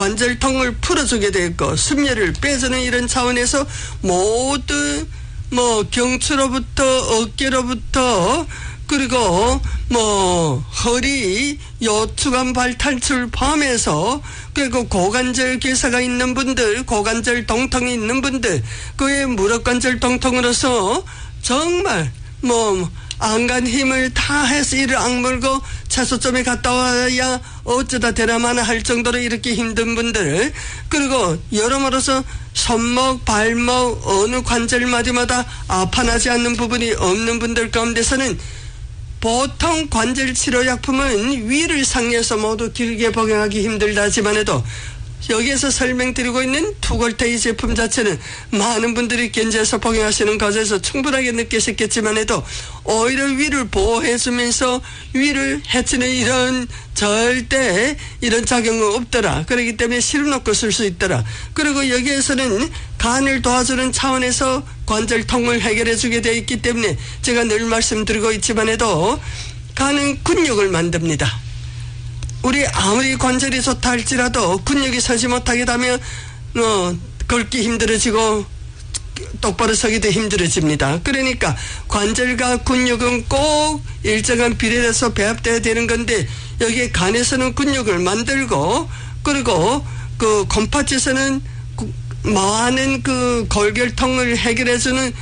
관절통을 풀어주게 되고 숨열을 빼주는 이런 차원에서 모두 경추로부터 어깨로부터 그리고 허리, 요추관 발탈출 포함해서 그리고 고관절 괴사가 있는 분들, 고관절 동통이 있는 분들, 그의 무릎관절 동통으로서 정말 안간 힘을 다 해서 이를 악물고 차소점에 갔다 와야 어쩌다 되나마나 할 정도로 이렇게 힘든 분들, 그리고 여러모로서 손목, 발목 어느 관절마디마다 아파나지 않는 부분이 없는 분들 가운데서는 보통 관절 치료 약품은 위를 상해서 모두 길게 복용하기 힘들다지만 해도 여기에서 설명드리고 있는 투골테이 제품 자체는 많은 분들이 견제해서 복용하시는 과정에서 충분하게 느끼셨겠지만 해도 오히려 위를 보호해주면서 위를 해치는 이런 절대 이런 작용은 없더라. 그렇기 때문에 실어놓고 쓸 수 있더라. 그리고 여기에서는 간을 도와주는 차원에서 관절통을 해결해 주게 되어 있기 때문에 제가 늘 말씀드리고 있지만 해도 간은 근육을 만듭니다. 우리 아무리 관절이 좋다 할지라도 근육이 서지 못하게 되면 걷기 힘들어지고 똑바로 서기도 힘들어집니다. 그러니까 관절과 근육은 꼭 일정한 비례해서 배합돼야 되는 건데 여기에 간에서는 근육을 만들고 그리고 그 곰팥에서는 많은 그 골결통을 해결해주는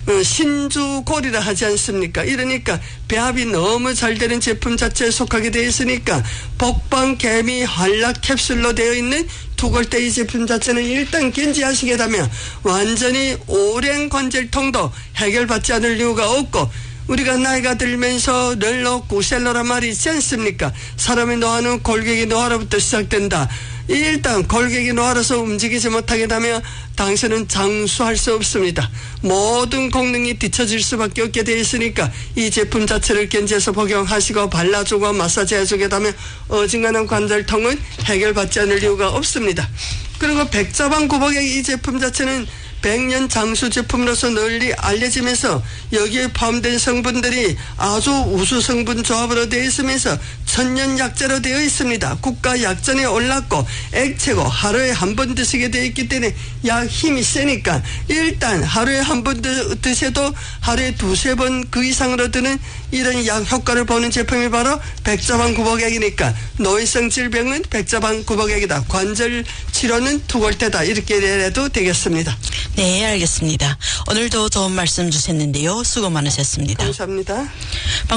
신주골이라 하지 않습니까? 이러니까 배합이 너무 잘 되는 제품 자체에 속하게 되어 있으니까 복방, 개미, 활락 캡슐로 되어 있는 투골테이 제품 자체는 일단 견지하시게 되면 완전히 오랜 관절통도 해결받지 않을 이유가 없고, 우리가 나이가 들면서 널로 구셀로란 말이 있지 않습니까? 사람의 노화는 골격의 노화로부터 시작된다. 일단 골격이 노화로서 움직이지 못하게 되면 당신은 장수할 수 없습니다. 모든功능이 뒤처질 수밖에 없게 되어 있으니까 이 제품 자체를 견지해서 복용하시고 발라주고 마사지해주게 되면 어중간한 관절통은 해결받지 않을 이유가 없습니다. 그리고 백자방 구복액 이 제품 자체는 100년 장수 제품으로서 널리 알려지면서 여기에 포함된 성분들이 아주 우수 성분 조합으로 되어 있으면서 천년 약재로 되어 있습니다. 국가 약전에 올랐고 액체고 하루에 한 번 드시게 되어 있기 때문에 약 힘이 세니까 일단 하루에 한 번 드셔도 하루에 두세 번 그 이상으로 드는 이런 약 효과를 보는 제품이 바로 백자방 구복액이니까 노인성 질병은 백자방 구복액이다. 관절 치료는 투골테다. 이렇게 해도 되겠습니다. 네, 알겠습니다. 오늘도 좋은 말씀 주셨는데요. 수고 많으셨습니다. 감사합니다.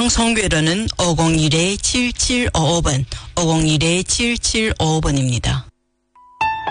방송궤로는 501-7755번, 501-7755번입니다.